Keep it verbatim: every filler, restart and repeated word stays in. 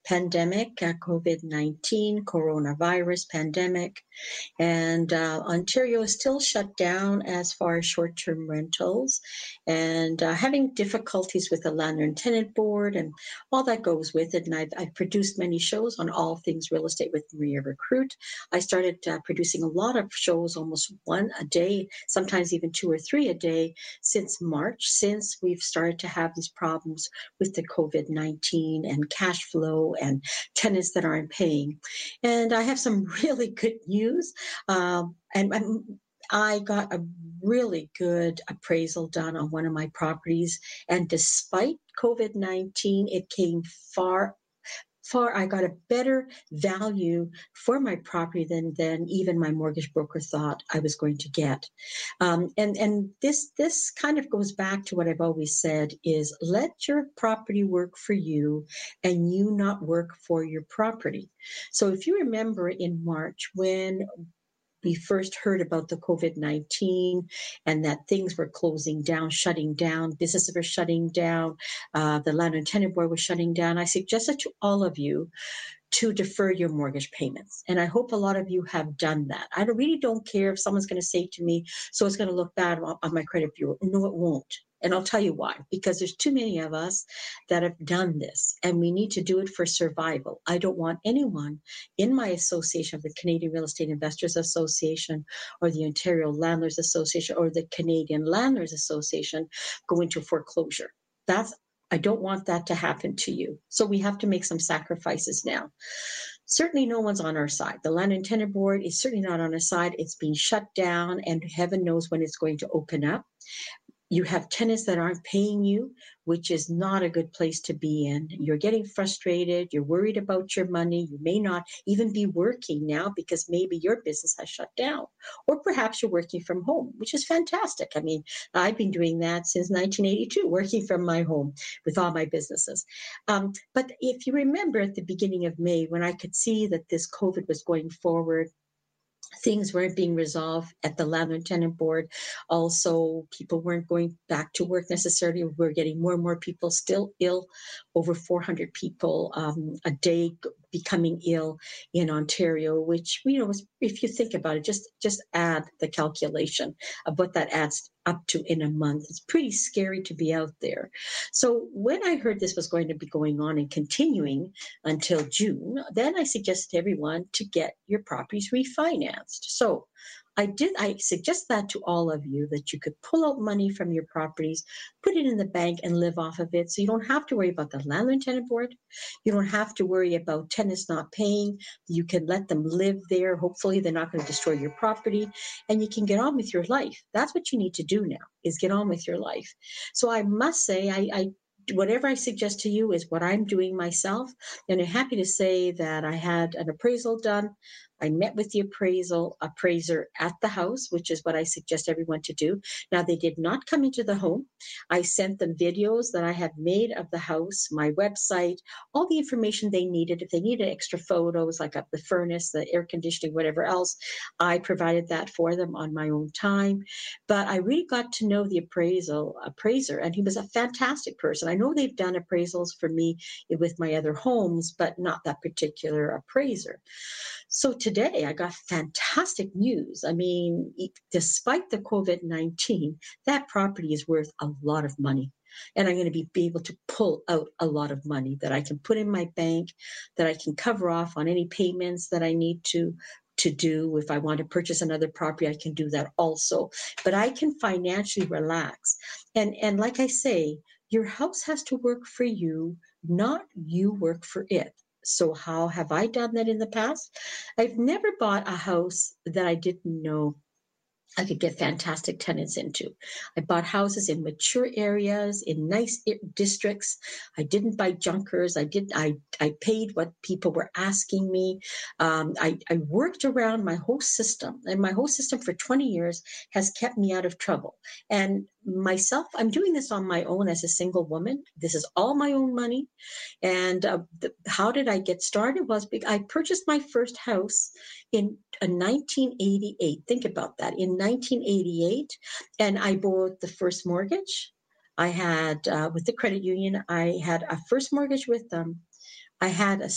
pandemic, uh, COVID nineteen, coronavirus pandemic, and uh, Ontario is still shut down as far as short-term rentals, and uh, having difficulties with the Landlord Tenant Board and all that goes with it. And I've, I've produced many shows on all things real estate with Maria Recruit. I started uh, producing a lot of shows, almost one a day, sometimes even two or three a day, since March, since we've started to have these problems with the COVID nineteen and cash flow and tenants that aren't paying. And I have some really good news. Um, and I'm, I got a really good appraisal done on one of my properties. And despite COVID nineteen, it came far far, I got a better value for my property than, than even my mortgage broker thought I was going to get. Um, and and this, this kind of goes back to what I've always said is let your property work for you and you not work for your property. So if you remember in March when we first heard about the COVID nineteen and that things were closing down, shutting down, businesses were shutting down, uh, the Landlord Tenant Board was shutting down, I suggested to all of you to defer your mortgage payments. And I hope a lot of you have done that. I really don't care if someone's going to say to me, so it's going to look bad on, on my credit bureau. No, it won't. And I'll tell you why, because there's too many of us that have done this and we need to do it for survival. I don't want anyone in my association of the Canadian Real Estate Investors Association or the Ontario Landlords Association or the Canadian Landlords Association go into foreclosure. That's I don't want that to happen to you. So we have to make some sacrifices now. Certainly no one's on our side. The Landlord Tenant Board is certainly not on our side. It's being shut down and heaven knows when it's going to open up. You have tenants that aren't paying you, which is not a good place to be in. You're getting frustrated. You're worried about your money. You may not even be working now because maybe your business has shut down. Or perhaps you're working from home, which is fantastic. I mean, I've been doing that since nineteen eighty-two, working from my home with all my businesses. Um, but if you remember at the beginning of May, when I could see that this COVID was going forward, things weren't being resolved at the Landlord Tenant Board. Also, people weren't going back to work necessarily. We're getting more and more people still ill, over four hundred people um, a day becoming ill in Ontario, which, you know, if you think about it, just, just add the calculation of what that adds up to in a month. It's pretty scary to be out there. So when I heard this was going to be going on and continuing until June, then I suggested to everyone to get your properties refinanced. So I did, I suggest that to all of you, that you could pull out money from your properties, put it in the bank and live off of it. So you don't have to worry about the Landlord Tenant Board. You don't have to worry about tenants not paying. You can let them live there. Hopefully they're not going to destroy your property and you can get on with your life. That's what you need to do now, is get on with your life. So I must say, I, I whatever I suggest to you is what I'm doing myself. And I'm happy to say that I had an appraisal done. I met with the appraisal appraiser at the house, which is what I suggest everyone to do. Now, they did not come into the home. I sent them videos that I have made of the house, my website, all the information they needed. If they needed extra photos, like of the furnace, the air conditioning, whatever else, I provided that for them on my own time. But I really got to know the appraisal appraiser, and he was a fantastic person. I know they've done appraisals for me with my other homes, but not that particular appraiser. So today I got fantastic news. I mean, despite the COVID nineteen, that property is worth a lot of money. And I'm going to be, be able to pull out a lot of money that I can put in my bank, that I can cover off on any payments that I need to to do. If I want to purchase another property, I can do that also. But I can financially relax. And, and like I say, your house has to work for you, not you work for it. So how have I done that in the past? I've never bought a house that I didn't know I could get fantastic tenants into. I bought houses in mature areas, in nice districts. I didn't buy junkers. I did. I I paid what people were asking me. Um, I, I worked around my whole system, and my whole system for twenty years has kept me out of trouble. And myself, I'm doing this on my own as a single woman. This is all my own money. And uh, the, how did I get started? Was because I purchased my first house in uh, nineteen eighty-eight. Think about that. In nineteen eighty-eight, and I borrowed the first mortgage. I had, uh, with the credit union, I had a first mortgage with them. I had a